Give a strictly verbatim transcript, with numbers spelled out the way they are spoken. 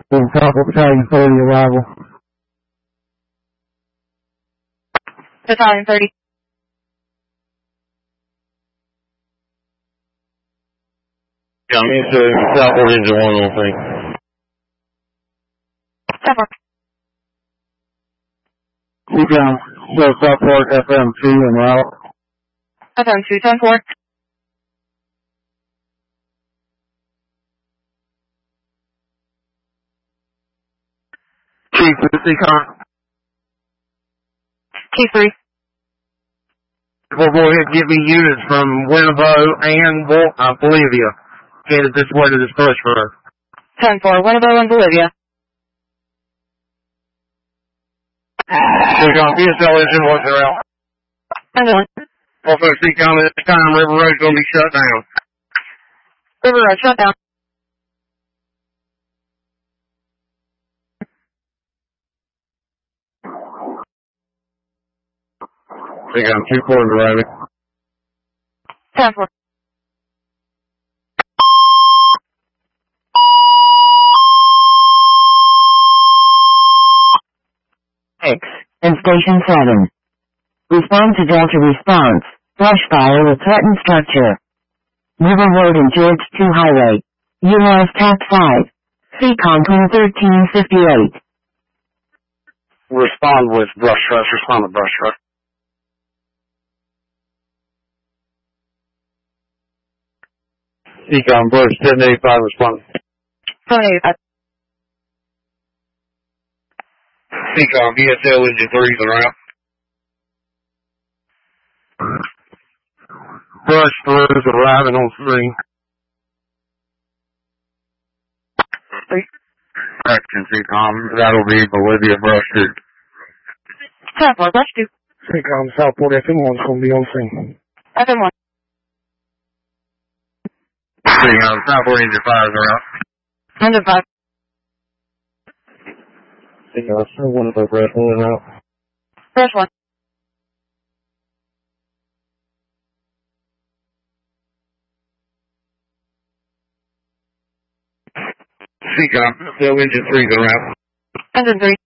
In Southwest Battalion thirty arrival. Battalion thirty. Yeah, I'm into Southport Engine one on thing. Southport. Recon, so Southport F M two and route. F M two ten four. Chief, this is Recon. Chief three. Well, go ahead and give me units from Winnebago and Bo- uh, Bolivia. Headed this way to this brush fire. ten four. Winnebago and Bolivia. Recon, B S L engine one zero. Engine one. Also, Recon, at this time, River Road's going to be shut down. River Road shut down. Recon, two four arriving. ten four. six, and Station seven. Respond to Delta response. Brush fire with threatened structure. River Road and George two Highway. U S T A C five. C CON thirteen fifty-eight. Respond with brush trucks. Respond with brush truck. Econ brush seven eighty-five respond. seven eighty-five. Econ B S L engine three is around. Brush throws arriving on screen. Three. Action Econ. That'll be Bolivia brush two. ten four. Brush two. Recon, Southport F M one's going to be on scene. F M one. Econ, Southport engine five is around. Engine five. Econ, so one of the brush one out. Brush one. Econ, still engine three is around. Engine three.